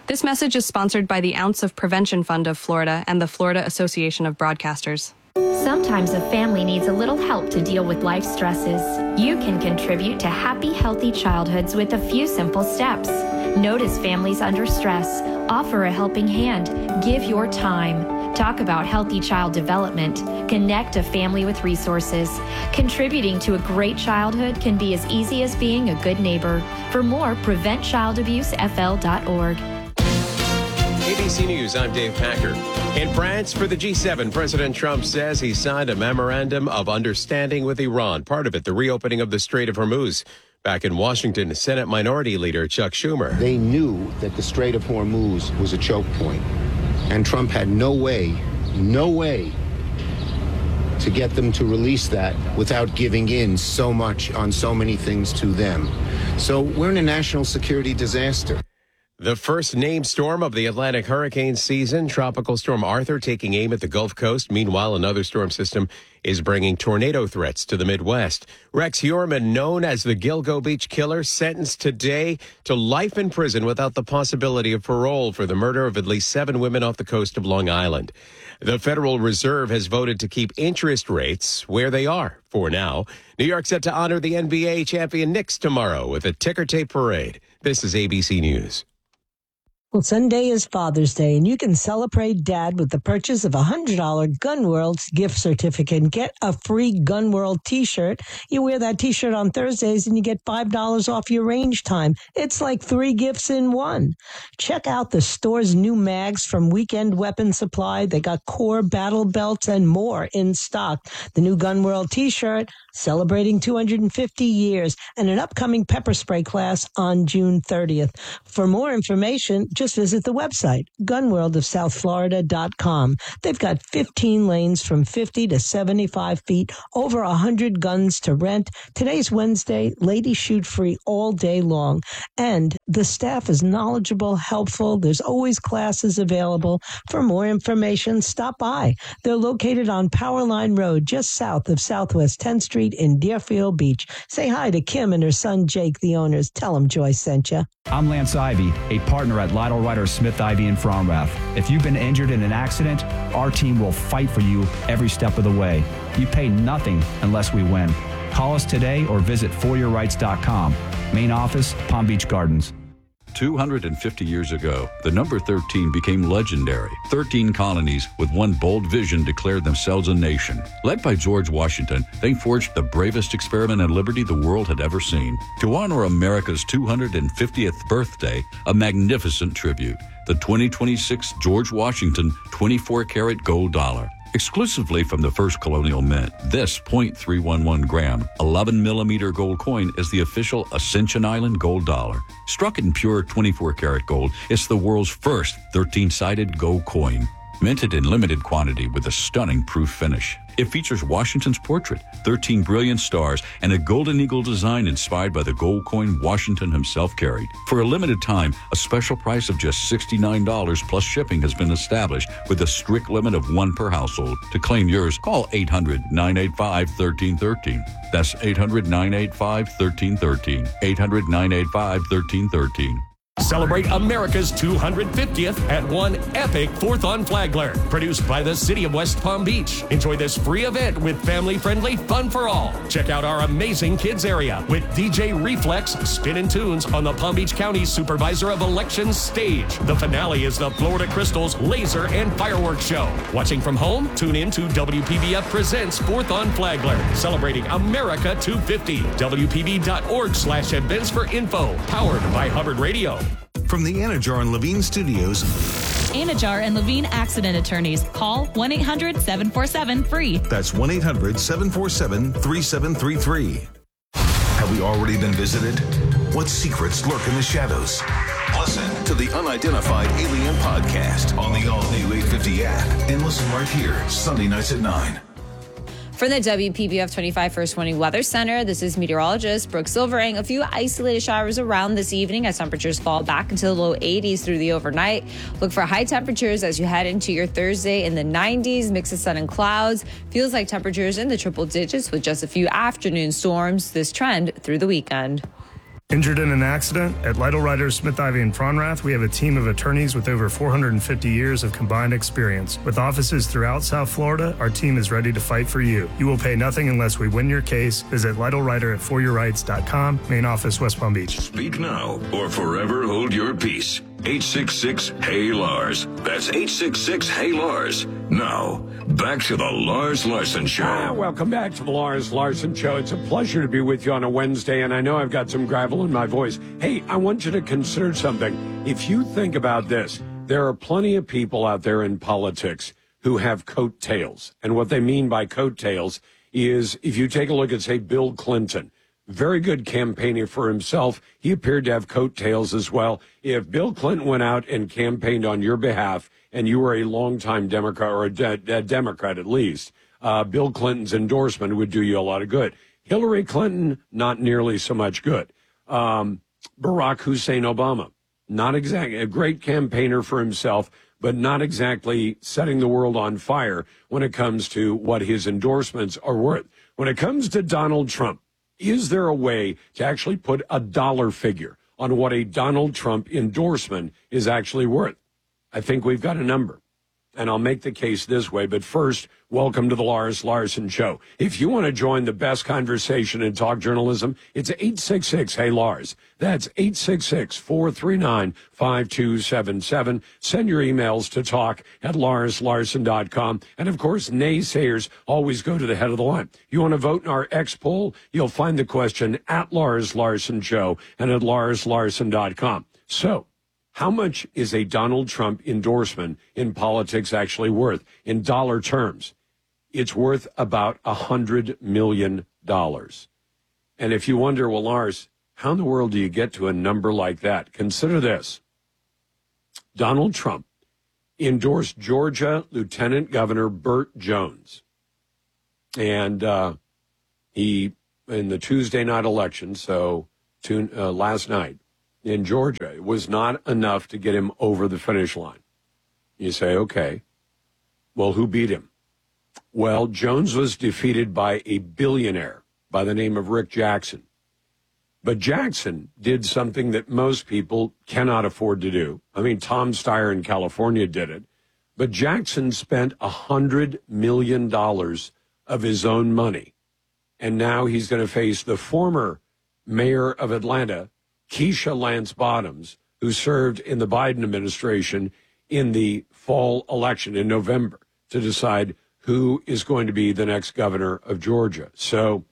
This message is sponsored by the Ounce of Prevention Fund of Florida and the Florida Association of Broadcasters. Sometimes a family needs a little help to deal with life stresses. You can contribute to happy, healthy childhoods with a few simple steps. Notice families under stress. Offer a helping hand. Give your time. Talk about healthy child development. Connect a family with resources. Contributing to a great childhood can be as easy as being a good neighbor. For more, preventchildabusefl.org. ABC News, I'm Dave Packer. In France, for the G7, President Trump says he signed a memorandum of understanding with Iran, part of it the reopening of the Strait of Hormuz. Back in Washington, Senate Minority Leader Chuck Schumer. They knew that the Strait of Hormuz was a choke point, and Trump had no way to get them to release that without giving in so much on so many things to them. So we're in a national security disaster. The first named storm of the Atlantic hurricane season, Tropical Storm Arthur, taking aim at the Gulf Coast. Meanwhile, another storm system is bringing tornado threats to the Midwest. Rex Heuermann, known as the Gilgo Beach Killer, sentenced today to life in prison without the possibility of parole for the murder of at least 7 women off the coast of Long Island. The Federal Reserve has voted to keep interest rates where they are for now. New York set to honor the NBA champion Knicks tomorrow with a ticker tape parade. This is ABC News. Well, Sunday is Father's Day, and you can celebrate Dad with the purchase of a $100 Gun World gift certificate and get a free Gun World t-shirt. You wear that t-shirt on Thursdays and you get $5 off your range time. It's like 3 gifts in one. Check out the store's new mags from Weekend Weapon Supply. They got core battle belts and more in stock. The new Gun World t-shirt celebrating 250 years and an upcoming pepper spray class on June 30th. For more information, just visit the website, gunworldofsouthflorida.com. They've got 15 lanes from 50 to 75 feet, over 100 guns to rent. Today's Wednesday, ladies shoot free all day long. And the staff is knowledgeable, helpful. There's always classes available. For more information, stop by. They're located on Powerline Road, just south of Southwest 10th Street in Deerfield Beach. Say hi to Kim and her son Jake, the owners. Tell them Joyce sent you. I'm Lance Ivy, a partner at Lytle Ryder Smith Ivy in Fromrath. If you've been injured in an accident, our team will fight for you every step of the way. You pay nothing unless we win. Call us today or visit foryourrights.com. Main office, Palm Beach Gardens. 250 years ago, the number 13 became legendary. 13 colonies with one bold vision declared themselves a nation. Led by George Washington, they forged the bravest experiment in liberty the world had ever seen. To honor America's 250th birthday, a magnificent tribute, the 2026 George Washington 24-karat gold dollar. Exclusively from the first colonial mint, this .311 gram, 11 millimeter gold coin is the official Ascension Island gold dollar. Struck in pure 24-karat gold, it's the world's first 13-sided gold coin. Minted in limited quantity with a stunning proof finish. It features Washington's portrait, 13 brilliant stars, and a golden eagle design inspired by the gold coin Washington himself carried. For a limited time, a special price of just $69 plus shipping has been established with a strict limit of 1 per household. To claim yours, call 800-985-1313. That's 800-985-1313. 800-985-1313. Celebrate America's 250th at one epic 4th on Flagler, produced by the City of West Palm Beach. Enjoy this free event with family-friendly fun for all. Check out our amazing kids area with DJ Reflex spinning tunes on the Palm Beach County Supervisor of Elections stage. The finale is the Florida Crystals Laser and Fireworks Show. Watching from home, tune in to WPBF Presents 4th on Flagler, celebrating America 250. WPB.org/events for info. Powered by Hubbard Radio. From the Anajar and Levine Studios. Anajar and Levine Accident Attorneys. Call 1-800-747-FREE. That's 1-800-747-3733. Have we already been visited? What secrets lurk in the shadows? Listen to the Unidentified Alien Podcast on the all-new 850 app and listen right here, Sunday nights at 9. From the WPBF 25 First Warning Weather Center, this is meteorologist Brooke Silvering. A few isolated showers around this evening as temperatures fall back into the low 80s through the overnight. Look for high temperatures as you head into your Thursday in the 90s. Mix of sun and clouds. Feels like temperatures in the triple digits with just a few afternoon storms. This trend through the weekend. Injured in an accident? At Lytle Ryder, Smith, Ivy, and Fronrath, we have a team of attorneys with over 450 years of combined experience. With offices throughout South Florida, our team is ready to fight for you. You will pay nothing unless we win your case. Visit Lytle Ryder at foryourrights.com, main office, West Palm Beach. Speak now or forever hold your peace. 866-HEY-LARS. That's 866-HEY-LARS. Now, back to the Lars Larson Show. Welcome back to the Lars Larson Show. It's a pleasure to be with you on a Wednesday, and I know I've got some gravel in my voice. Hey, I want you to consider something. If you think about this, there are plenty of people out there in politics who have coattails. And what they mean by coattails is if you take a look at, say, Bill Clinton, very good campaigner for himself. He appeared to have coattails as well. If Bill Clinton went out and campaigned on your behalf and you were a longtime Democrat, or a Democrat at least, Bill Clinton's endorsement would do you a lot of good. Hillary Clinton, not nearly so much good. Barack Hussein Obama, not exactly a great campaigner for himself, but not exactly setting the world on fire when it comes to what his endorsements are worth. When it comes to Donald Trump, is there a way to actually put a dollar figure on what a Donald Trump endorsement is actually worth? I think we've got a number, and I'll make the case this way. But first, welcome to the Lars Larson Show. If you want to join the best conversation in talk journalism, it's 866-HEY-LARS. That's 866-439-5277. Send your emails to talk@larslarson.com. And, of course, naysayers always go to the head of the line. You want to vote in our X poll? You'll find the question at Lars Larson Show and at larslarson.com. So, how much is a Donald Trump endorsement in politics actually worth? In dollar terms, it's worth about $100 million. And if you wonder, well, Lars, how in the world do you get to a number like that? Consider this. Donald Trump endorsed Georgia Lieutenant Governor Burt Jones. And he, in the Tuesday night election, so last night, in Georgia, it was not enough to get him over the finish line. You say, okay, well, who beat him? Well, Jones was defeated by a billionaire by the name of Rick Jackson. But Jackson did something that most people cannot afford to do. I mean, Tom Steyer in California did it. But Jackson spent $100 million of his own money. And now he's going to face the former mayor of Atlanta, Keisha Lance Bottoms, who served in the Biden administration in the fall election in November to decide who is going to be the next governor of Georgia. So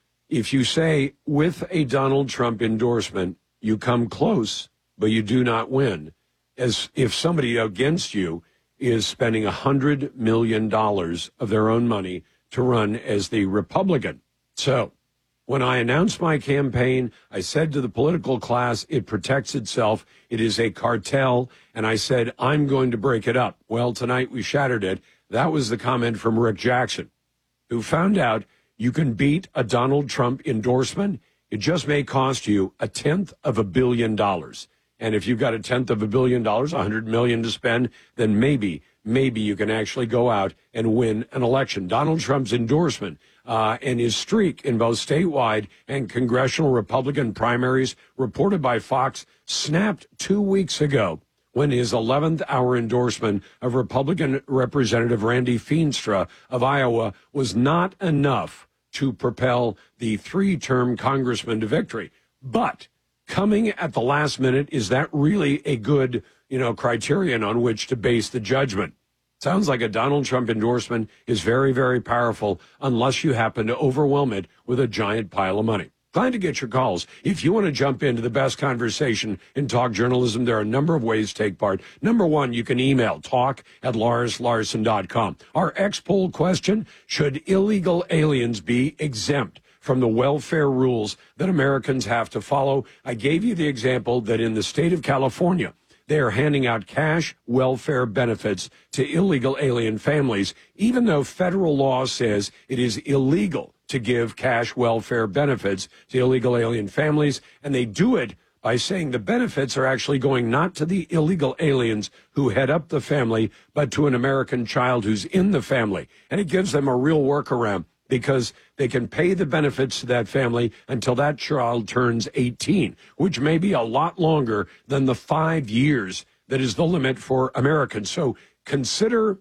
if you say with a Donald Trump endorsement, you come close, but you do not win, as if somebody against you is spending $100 million of their own money to run as the Republican. So when I announced my campaign, I said to the political class, it protects itself. It is a cartel. And I said, I'm going to break it up. Well, tonight we shattered it. That was the comment from Rick Jackson, who found out you can beat a Donald Trump endorsement. It just may cost you $1/10 of $1 billion. And if you've got $1/10 of $1 billion, $100 million to spend, then maybe you can actually go out and win an election. Donald Trump's endorsement and his streak in both statewide and congressional Republican primaries, reported by Fox, snapped 2 weeks ago when his 11th hour endorsement of Republican Representative Randy Feenstra of Iowa was not enough to propel the three-term congressman to victory. But coming at the last minute, is that really a good, criterion on which to base the judgment? Sounds like a Donald Trump endorsement is very, very powerful unless you happen to overwhelm it with a giant pile of money. Glad to get your calls. If you want to jump into the best conversation in talk journalism, there are a number of ways to take part. Number one, you can email talk@larslarson.com. Our X-poll question, should illegal aliens be exempt from the welfare rules that Americans have to follow? I gave you the example that in the state of California, they are handing out cash welfare benefits to illegal alien families, even though federal law says it is illegal to give cash welfare benefits to illegal alien families. And they do it by saying the benefits are actually going not to the illegal aliens who head up the family, but to an American child who's in the family. And it gives them a real workaround. because they can pay the benefits to that family until that child turns 18, which may be a lot longer than the 5 years that is the limit for Americans. So consider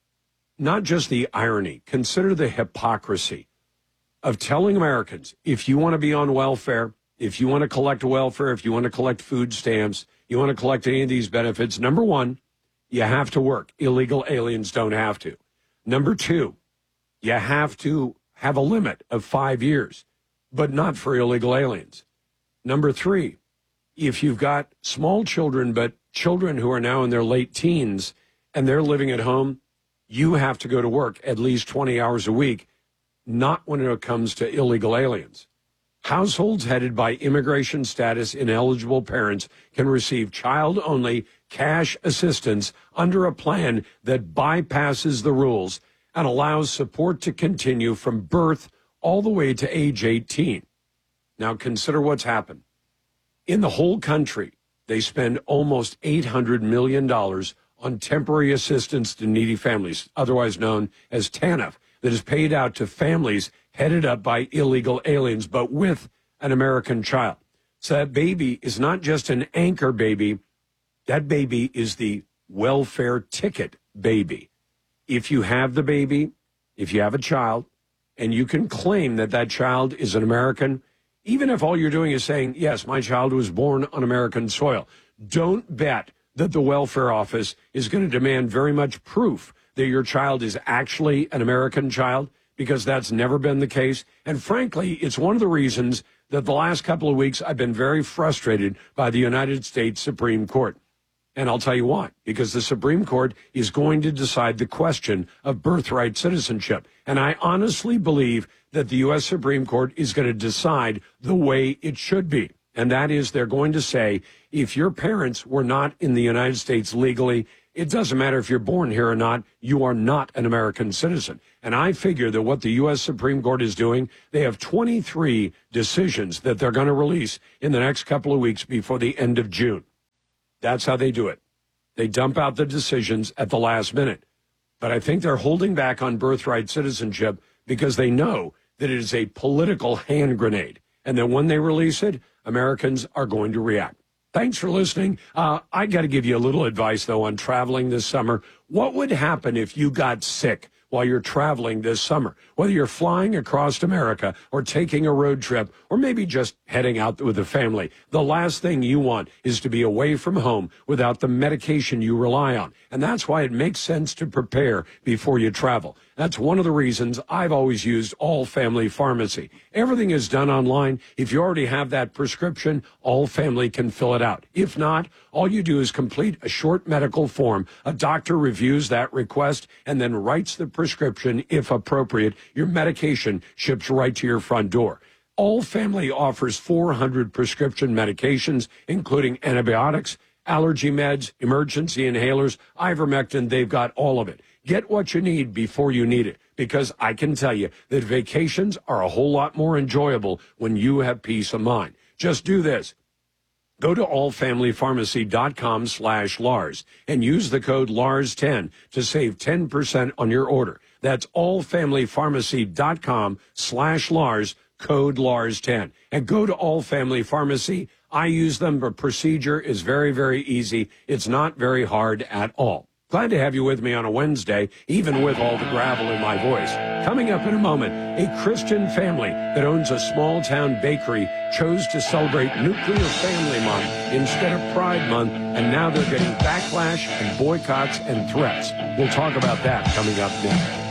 not just the irony, consider the hypocrisy of telling Americans, if you want to be on welfare, if you want to collect welfare, if you want to collect food stamps, you want to collect any of these benefits, number one, you have to work. Illegal aliens don't have to. Number two, you have to have a limit of 5 years, but not for illegal aliens. Number three, if you've got small children, but children who are now in their late teens and they're living at home, you have to go to work at least 20 hours a week, not when it comes to illegal aliens. Households headed by immigration status ineligible parents can receive child-only cash assistance under a plan that bypasses the rules and allows support to continue from birth all the way to age 18. Now consider what's happened. In the whole country, they spend almost $800 million on temporary assistance to needy families, otherwise known as TANF, that is paid out to families headed up by illegal aliens, but with an American child. So that baby is not just an anchor baby. That baby is the welfare ticket baby. If you have the baby, if you have a child, and you can claim that that child is an American, even if all you're doing is saying, yes, my child was born on American soil, don't bet that the welfare office is going to demand very much proof that your child is actually an American child, because that's never been the case. And frankly, it's one of the reasons that the last couple of weeks I've been very frustrated by the United States Supreme Court. And I'll tell you why. Because the Supreme Court is going to decide the question of birthright citizenship. And I honestly believe that the U.S. Supreme Court is going to decide the way it should be. And that is, they're going to say, if your parents were not in the United States legally, it doesn't matter if you're born here or not, you are not an American citizen. And I figure that what the U.S. Supreme Court is doing, they have 23 decisions that they're going to release in the next couple of weeks before the end of June. That's how they do it. They dump out the decisions at the last minute. But I think they're holding back on birthright citizenship because they know that it is a political hand grenade, and that when they release it, Americans are going to react. Thanks for listening. I got to give you a little advice, though, on traveling this summer. What would happen if you got sick while you're traveling this summer? Whether you're flying across America or taking a road trip or maybe just heading out with the family, the last thing you want is to be away from home without the medication you rely on. And that's why it makes sense to prepare before you travel. That's one of the reasons I've always used All Family Pharmacy. Everything is done online. If you already have that prescription, All Family can fill it out. If not, all you do is complete a short medical form. A doctor reviews that request and then writes the prescription if appropriate. Your medication ships right to your front door. All Family offers 400 prescription medications, including antibiotics, allergy meds, emergency inhalers, ivermectin. They've got all of it. Get what you need before you need it, because I can tell you that vacations are a whole lot more enjoyable when you have peace of mind. Just do this. Go to allfamilypharmacy.com/Lars and use the code LARS10 to save 10% on your order. That's allfamilypharmacy.com/Lars, code LARS10. And go to All Family Pharmacy. I use them. The procedure is very, very easy. It's not very hard at all. Glad to have you with me on a Wednesday, even with all the gravel in my voice. Coming up in a moment, a Christian family that owns a small-town bakery chose to celebrate Nuclear Family Month instead of Pride Month, and now they're getting backlash and boycotts and threats. We'll talk about that coming up next.